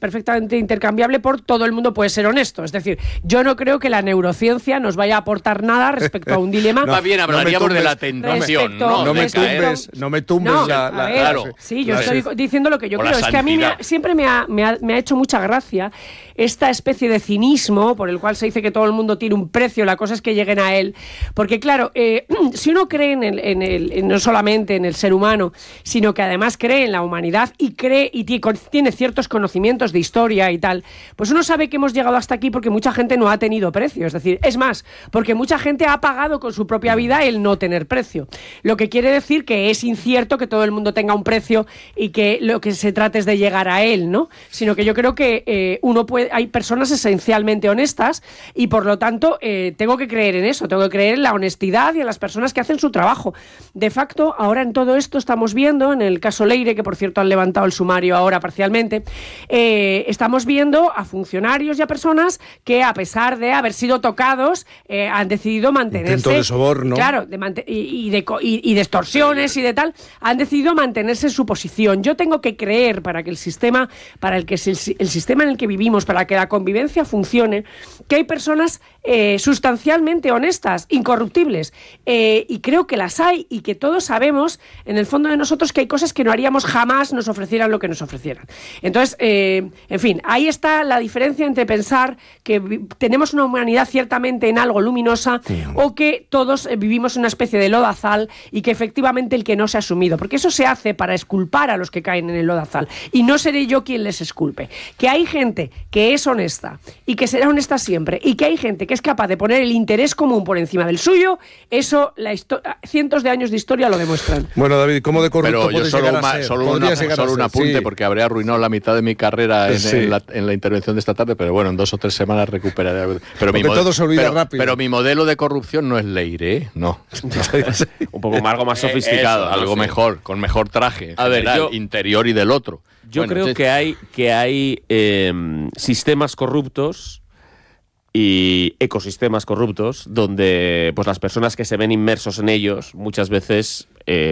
perfectamente intercambiable por todo el mundo puede ser honesto. Es decir, yo no creo que la neurociencia nos vaya a aportar nada respecto a un dilema. Más bien hablaríamos de la tentación, ¿no? No me tumbes claro. Sí, yo estoy diciendo lo que yo creo. Es que a mí siempre me ha hecho mucha gracia esta especie de cinismo por el cual se dice que todo el mundo tiene un precio, la cosa es que lleguen a él. Porque claro, si uno cree no solamente en el ser humano, sino que además cree en la humanidad y tiene ciertos conocimientos de historia y tal, pues uno sabe que hemos llegado hasta aquí porque mucha gente no ha tenido precio. Es decir, es más, porque mucha gente ha pagado con su propia vida el no tener precio. Lo que quiere decir que es incierto que todo el mundo tenga un precio y que lo que se trate es de llegar a él, ¿no? Sino que yo creo que hay personas esencialmente honestas y por lo tanto tengo que creer en eso, tengo que creer en la honestidad y en las personas que hacen su trabajo. De facto, ahora en todo esto estamos viendo, en el caso Leire, que por cierto han levantado el sumario ahora parcialmente, estamos viendo a funcionarios y a personas que a pesar de haber sido tocados han decidido mantenerse. Intento de soborno. Claro, y de extorsiones y de tal, han decidido mantenerse en su posición. Yo tengo que creer para que el sistema en el que vivimos, para que la convivencia funcione, que hay personas sustancialmente honestas, incorruptibles, y creo que las hay y que todos sabemos en el fondo de nosotros que hay cosas que no haríamos jamás nos ofrecieran lo que nos ofrecieran. Entonces, en fin, ahí está la diferencia entre pensar que tenemos una humanidad ciertamente en algo luminosa o que todos vivimos en una especie de lodazal y que efectivamente el que no se ha asumido, porque eso se hace para exculpar a los que caen en el lodazal y no seré yo quien les exculpe. Que hay gente que es honesta y que será honesta siempre y que hay gente que es capaz de poner el interés común por encima del suyo, eso cientos de años de historia lo demuestran. Bueno, David, ¿cómo de corrupto puedes llegar a ser? Solo un apunte, porque habría arruinado la mitad de mi carrera en la intervención de esta tarde, pero bueno, en 2 o 3 semanas recuperaré. Todo se olvida rápido. Pero mi modelo de corrupción no es Leire, ¿eh? No. Un poco más, algo más sofisticado. Algo mejor, con mejor traje, interior y del otro. Yo creo que hay sistemas corruptos y ecosistemas corruptos donde pues las personas que se ven inmersos en ellos muchas veces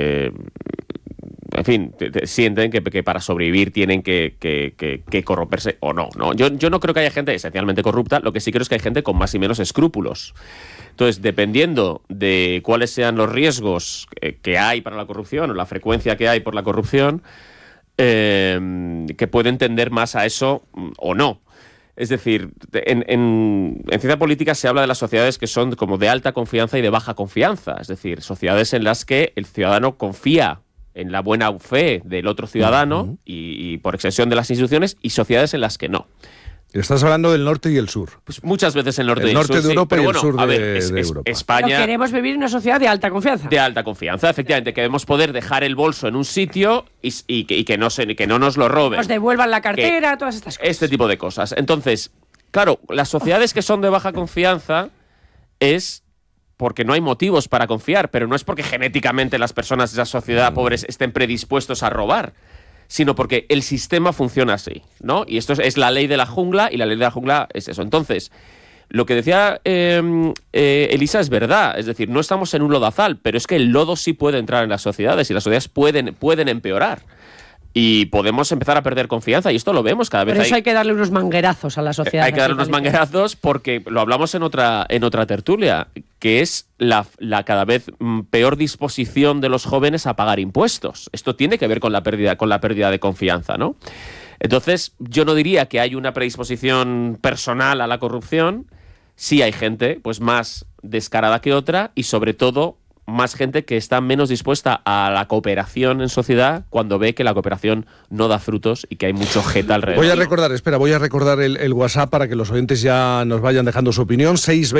en fin, sienten que para sobrevivir tienen que corromperse o no. Yo no creo que haya gente esencialmente corrupta, lo que sí creo es que hay gente con más y menos escrúpulos. Entonces, dependiendo de cuáles sean los riesgos que hay para la corrupción o la frecuencia que hay por la corrupción, que pueden tender más a eso o no. Es decir, en ciencia política se habla de las sociedades que son como de alta confianza y de baja confianza. Es decir, sociedades en las que el ciudadano confía en la buena fe del otro ciudadano y por extensión de las instituciones, y sociedades en las que no. Estás hablando del norte y el sur. Pues muchas veces el norte y el sur. El norte de Europa y el sur de Europa. España. Pero queremos vivir en una sociedad de alta confianza. De alta confianza, efectivamente. Queremos poder dejar el bolso en un sitio y que no nos lo roben. Nos devuelvan la cartera, todas estas cosas. Este tipo de cosas. Entonces, claro, las sociedades que son de baja confianza es porque no hay motivos para confiar, pero no es porque genéticamente las personas de esa sociedad pobres estén predispuestos a robar, sino porque el sistema funciona así, ¿no? Y esto es la ley de la jungla, y la ley de la jungla es eso. Entonces, lo que decía Elisa es verdad, es decir, no estamos en un lodazal, pero es que el lodo sí puede entrar en las sociedades y las sociedades pueden empeorar. Y podemos empezar a perder confianza, y esto lo vemos cada vez. Pero eso hay que darle unos manguerazos a la sociedad. Hay que darle unos manguerazos porque lo hablamos en otra tertulia, que es la cada vez peor disposición de los jóvenes a pagar impuestos. Esto tiene que ver con la pérdida de confianza, ¿no? Entonces, yo no diría que hay una predisposición personal a la corrupción. Sí hay gente pues más descarada que otra, y sobre todo más gente que está menos dispuesta a la cooperación en sociedad cuando ve que la cooperación no da frutos y que hay mucho jeta alrededor. Voy a recordar el WhatsApp para que los oyentes ya nos vayan dejando su opinión.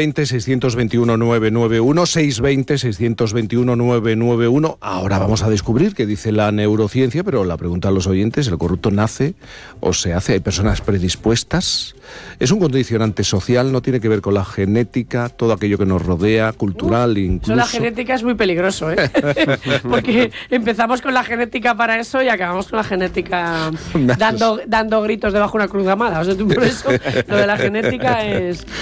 620-621-991, 620-621-991. Ahora vamos a descubrir qué dice la neurociencia, pero la pregunta a los oyentes: ¿el corrupto nace o se hace? ¿Hay personas predispuestas? ¿Es un condicionante social? ¿No tiene que ver con la genética, todo aquello que nos rodea, cultural incluso? La genética es muy peligroso, ¿eh? Porque empezamos con la genética para eso y acabamos con la genética dando gritos debajo de una cruz gamada. O sea, por eso lo de la genética es...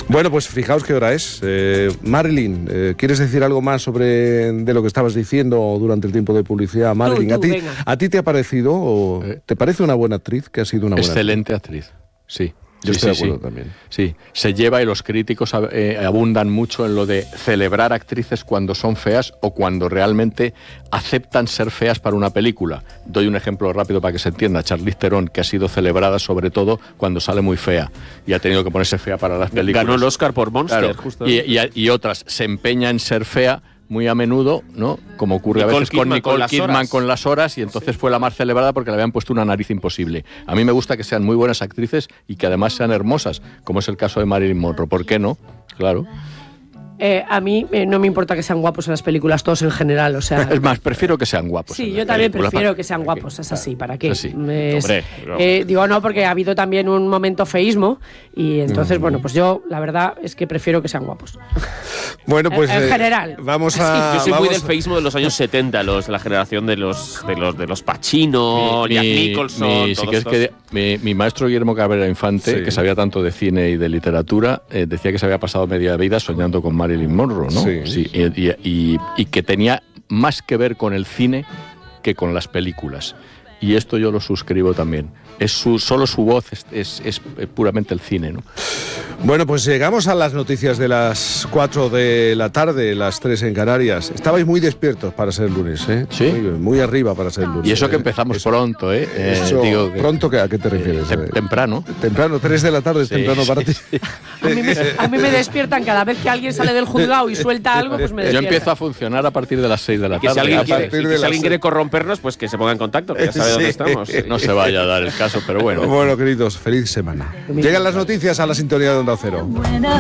Bueno, pues fijaos qué hora es. Marilyn, ¿quieres decir algo más de lo que estabas diciendo durante el tiempo de publicidad? Marilyn, ¿a ti te ha parecido o te parece una buena actriz? Que ha sido una buena excelente actriz, sí. Yo estoy de acuerdo también. Sí, se lleva y los críticos abundan mucho en lo de celebrar actrices cuando son feas o cuando realmente aceptan ser feas para una película. Doy un ejemplo rápido para que se entienda. Charlize Theron, que ha sido celebrada sobre todo cuando sale muy fea y ha tenido que ponerse fea para las películas. Ganó el Oscar por Monster. Claro. Justo. Y otras se empeña en ser fea muy a menudo, ¿no? Como ocurre a veces con Nicole Kidman con Las Horas, y entonces fue la más celebrada porque le habían puesto una nariz imposible. A mí me gusta que sean muy buenas actrices y que además sean hermosas, como es el caso de Marilyn Monroe. ¿Por qué no? Claro. A mí no me importa que sean guapos en las películas, todos en general, o sea... Es más, prefiero que sean guapos. Sí, yo también prefiero que sean guapos, es así, ¿para qué? Sí. Digo, no, porque ha habido también un momento feísmo y entonces, bueno, pues yo, la verdad, es que prefiero que sean guapos. Bueno, pues... en general. Vamos a... Yo soy muy del feísmo de los años 70, de la generación de los Pacino, Jack Nicholson... Mi maestro Guillermo Cabrera Infante, que sabía tanto de cine y de literatura, decía que se había pasado media vida soñando con Marilyn Monroe, ¿no? Sí. Y que tenía más que ver con el cine que con las películas. Y esto yo lo suscribo también. Solo su voz es puramente el cine, ¿no? Bueno, pues llegamos a las noticias de las 4 de la tarde, las 3 en Canarias. Estabais muy despiertos para ser lunes, ¿eh? Sí. Muy arriba para ser lunes. Y eso que empezamos pronto, ¿eh? ¿Pronto a qué te refieres? Temprano. Temprano, 3 de la tarde es temprano para ti. A mí me despiertan cada vez que alguien sale del juzgado y suelta algo, pues me despiertan. Yo empiezo a funcionar a partir de las 6 de la tarde. Si alguien quiere corrompernos, pues que se ponga en contacto, que ya sabe dónde estamos. No se vaya a dar el caso, pero bueno. Bueno, queridos, feliz semana. Llegan las noticias a la sintonía de Onda Cero.